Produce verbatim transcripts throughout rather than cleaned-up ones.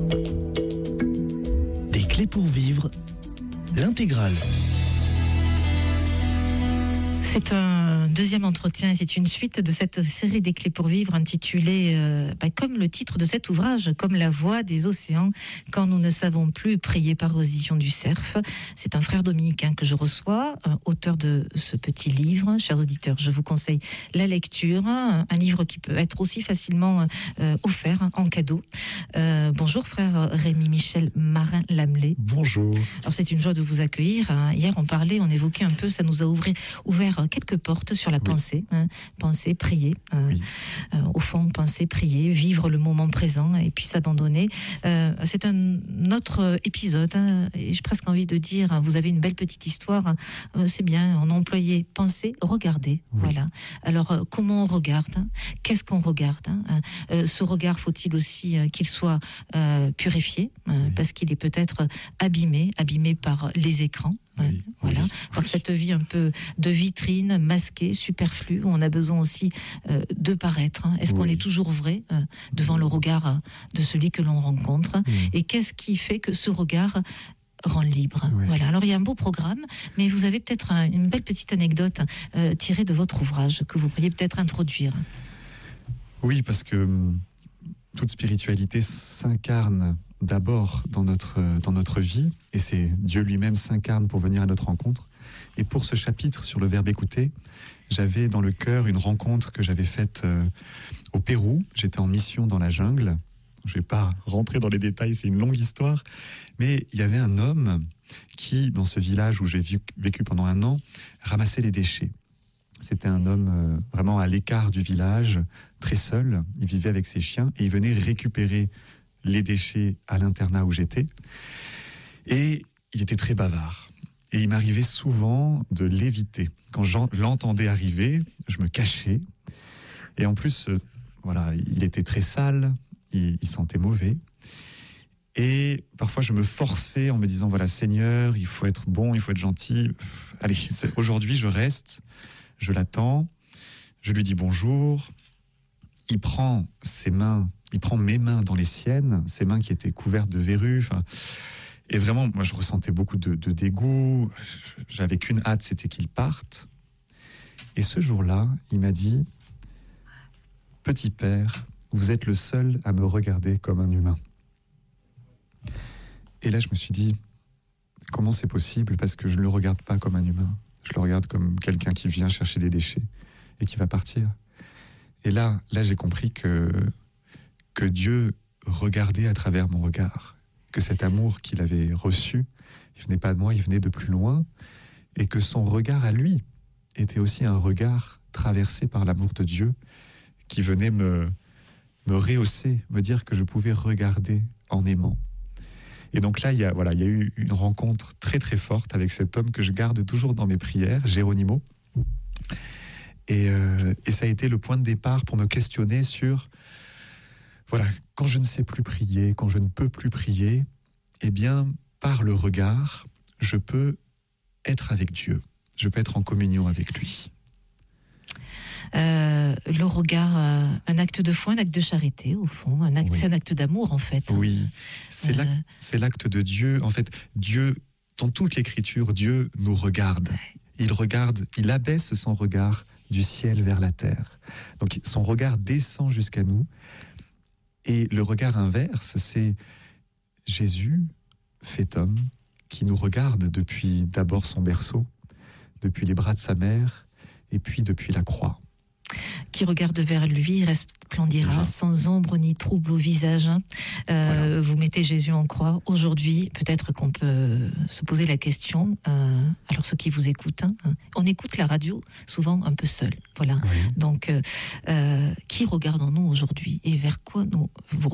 Des clés pour vivre, l'intégrale. C'est un deuxième entretien et c'est une suite de cette série des clés pour vivre intitulée euh, bah, comme le titre de cet ouvrage, comme la voix des océans quand nous ne savons plus prier par éditions du Cerf. C'est un frère dominicain que je reçois, euh, auteur de ce petit livre. Chers auditeurs, je vous conseille la lecture, un livre qui peut être aussi facilement euh, offert en cadeau. Euh, bonjour frère Rémi-Michel Marin-Lamelé. Bonjour. Alors c'est une joie de vous accueillir. Hier on parlait, on évoquait un peu, ça nous a ouvert, ouvert quelques portes sur la oui. pensée, hein, penser, prier, euh, oui. euh, au fond, penser, prier, vivre le moment présent et puis s'abandonner. Euh, c'est un autre épisode, hein, et j'ai presque envie de dire, vous avez une belle petite histoire, euh, c'est bien, on a employé penser, regarder, oui. voilà. Alors, euh, comment on regarde, hein, qu'est-ce qu'on regarde, hein, euh, ce regard, faut-il aussi euh, qu'il soit euh, purifié, euh, oui. parce qu'il est peut-être abîmé, abîmé par les écrans. Oui, voilà, oui, par oui. cette vie un peu de vitrine, masquée, superflue, où on a besoin aussi euh, de paraître. Hein. Est-ce oui. qu'on est toujours vrai euh, devant le regard euh, de celui que l'on rencontre oui. Et qu'est-ce qui fait que ce regard rend libre oui. Voilà. Alors il y a un beau programme, mais vous avez peut-être un, une belle petite anecdote euh, tirée de votre ouvrage que vous pourriez peut-être introduire. Oui, parce que toute spiritualité s'incarne d'abord dans notre, dans notre vie, et c'est Dieu lui-même s'incarne pour venir à notre rencontre. Et pour ce chapitre sur le verbe écouter, j'avais dans le cœur une rencontre que j'avais faite euh, au Pérou. J'étais en mission dans la jungle. Je ne vais pas rentrer dans les détails, c'est une longue histoire. Mais il y avait un homme qui, dans ce village où j'ai vécu pendant un an, ramassait les déchets. C'était un homme euh, vraiment à l'écart du village, très seul. Il vivait avec ses chiens et il venait récupérer les déchets à l'internat où j'étais. Et il était très bavard. Et il m'arrivait souvent de l'éviter. Quand je l'entendais arriver, je me cachais. Et en plus, euh, voilà, il était très sale, il, il sentait mauvais. Et parfois, je me forçais en me disant, voilà, Seigneur, il faut être bon, il faut être gentil. Allez, aujourd'hui, je reste, je l'attends, je lui dis bonjour. Il prend ses mains, il prend mes mains dans les siennes, ses mains qui étaient couvertes de verrues. Et vraiment, moi, je ressentais beaucoup de, de dégoût. J'avais qu'une hâte, c'était qu'il parte. Et ce jour-là, il m'a dit, « Petit père, vous êtes le seul à me regarder comme un humain. » Et là, je me suis dit, comment c'est possible ? Parce que je ne le regarde pas comme un humain. Je le regarde comme quelqu'un qui vient chercher des déchets et qui va partir. Et là, là, j'ai compris que, que Dieu regardait à travers mon regard, que cet amour qu'il avait reçu, il venait pas de moi, il venait de plus loin, et que son regard à lui était aussi un regard traversé par l'amour de Dieu, qui venait me, me rehausser, me dire que je pouvais regarder en aimant. Et donc là, il y a, voilà, il y a eu une rencontre très très forte avec cet homme que je garde toujours dans mes prières, Géronimo. Et, euh, et ça a été le point de départ pour me questionner sur, voilà, quand je ne sais plus prier, quand je ne peux plus prier, eh bien, par le regard, je peux être avec Dieu, je peux être en communion avec lui. Euh, le regard, euh, un acte de foi, un acte de charité, au fond, un acte, oui. c'est un acte d'amour, en fait. Oui, c'est, euh... l'acte, c'est l'acte de Dieu. En fait, Dieu, dans toute l'Écriture, Dieu nous regarde. Il regarde, il abaisse son regard du ciel vers la terre. Donc son regard descend jusqu'à nous. Et le regard inverse, c'est Jésus, fait homme, qui nous regarde depuis d'abord son berceau, depuis les bras de sa mère, et puis depuis la croix. Qui regarde vers lui, resplendira Déjà. sans ombre ni trouble au visage. Euh, voilà. Vous mettez Jésus en croix. Aujourd'hui, peut-être qu'on peut se poser la question, euh, alors ceux qui vous écoutent, hein, on écoute la radio souvent un peu seul. Voilà. Oui. Donc, euh, euh, qui regardons-nous aujourd'hui et vers quoi nous regardons ?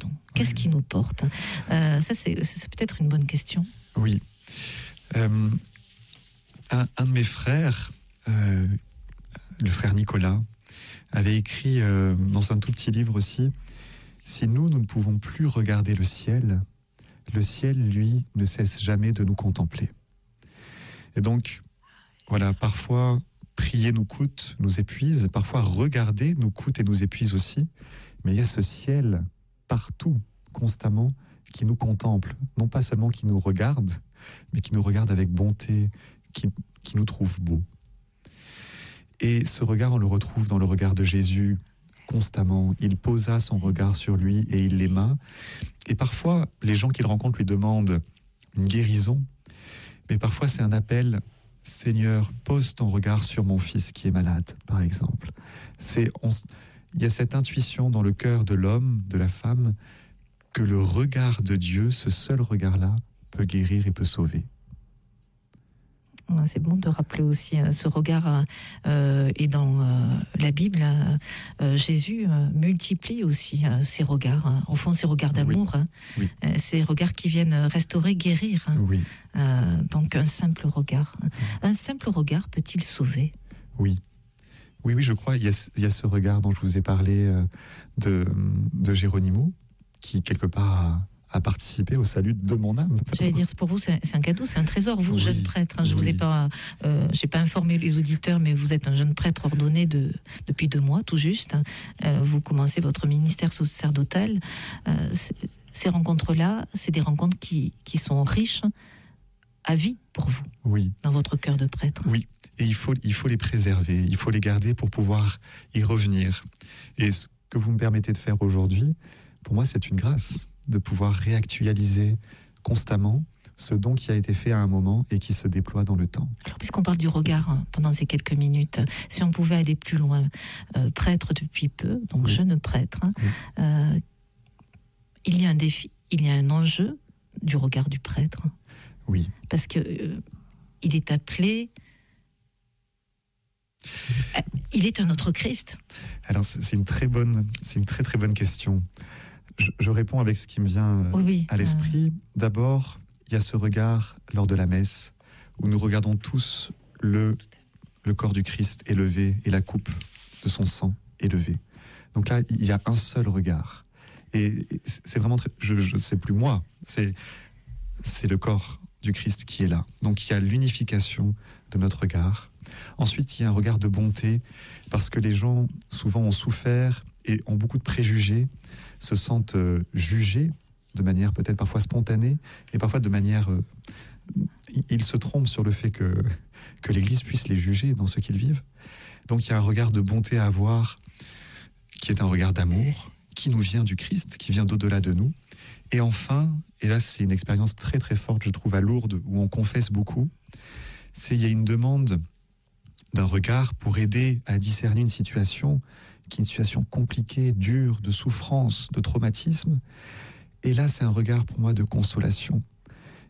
Qu'est-ce oui. qui nous porte ? euh, Ça, c'est, c'est peut-être une bonne question. Oui. Euh, un, un de mes frères... Euh, le frère Nicolas, avait écrit euh, dans un tout petit livre aussi, « Si nous, nous ne pouvons plus regarder le ciel, le ciel, lui, ne cesse jamais de nous contempler. » Et donc, voilà, parfois, prier nous coûte, nous épuise, parfois regarder nous coûte et nous épuise aussi, mais il y a ce ciel partout, constamment, qui nous contemple, non pas seulement qui nous regarde, mais qui nous regarde avec bonté, qui, qui nous trouve beaux. Et ce regard, on le retrouve dans le regard de Jésus constamment. Il posa son regard sur lui et il l'aima. Et parfois, les gens qu'il rencontre lui demandent une guérison, mais parfois c'est un appel: Seigneur, pose ton regard sur mon fils qui est malade, par exemple. C'est, on, il y a cette intuition dans le cœur de l'homme, de la femme, que le regard de Dieu, ce seul regard-là, peut guérir et peut sauver. C'est bon de rappeler aussi euh, ce regard euh, et dans euh, la Bible, euh, Jésus euh, multiplie aussi euh, ces regards, hein. Au fond, ces regards d'amour, oui. Hein. Oui. Euh, ces regards qui viennent restaurer, guérir. Hein. Oui. Euh, donc un simple regard, un simple regard peut-il sauver? Oui. Oui, oui, je crois. Il y a, il y a ce regard dont je vous ai parlé euh, de, de Géronimo, qui quelque part a, a participé au salut de mon âme. J'allais dire, pour vous, c'est un cadeau, c'est un trésor, vous, oui, jeune prêtre. Hein, je ne oui. vous ai pas, euh, j'ai pas informé les auditeurs, mais vous êtes un jeune prêtre ordonné de, depuis deux mois, tout juste. Euh, vous commencez votre ministère sacerdotal. Euh, ces rencontres-là, c'est des rencontres qui, qui sont riches à vie pour vous, oui. dans votre cœur de prêtre. Oui, et il faut, il faut les préserver, il faut les garder pour pouvoir y revenir. Et ce que vous me permettez de faire aujourd'hui, pour moi, c'est une grâce de pouvoir réactualiser constamment ce don qui a été fait à un moment et qui se déploie dans le temps. Alors, puisqu'on parle du regard hein, pendant ces quelques minutes, si on pouvait aller plus loin, euh, prêtre depuis peu, donc oui. jeune prêtre, hein, oui. euh, il y a un défi, il y a un enjeu du regard du prêtre. Oui. Parce que euh, il est appelé... Il est un autre Christ. Alors, c'est une très bonne, c'est une très très bonne question. Je, je réponds avec ce qui me vient oui, à l'esprit. Euh... D'abord, il y a ce regard lors de la messe où nous regardons tous le, le corps du Christ élevé et la coupe de son sang élevée. Donc là, il y a un seul regard. Et c'est vraiment très... Je ne sais plus moi, c'est, c'est le corps du Christ qui est là. Donc il y a l'unification de notre regard. Ensuite, il y a un regard de bonté, parce que les gens, souvent, ont souffert et ont beaucoup de préjugés, se sentent euh, jugés de manière peut-être parfois spontanée, et parfois de manière... Euh, ils se trompent sur le fait que, que l'Église puisse les juger dans ce qu'ils vivent. Donc il y a un regard de bonté à avoir, qui est un regard d'amour, qui nous vient du Christ, qui vient d'au-delà de nous. Et enfin, et là c'est une expérience très très forte, je trouve, à Lourdes, où on confesse beaucoup, c'est il y a une demande d'un regard pour aider à discerner une situation qui est une situation compliquée, dure, de souffrance, de traumatisme. Et là, c'est un regard pour moi de consolation.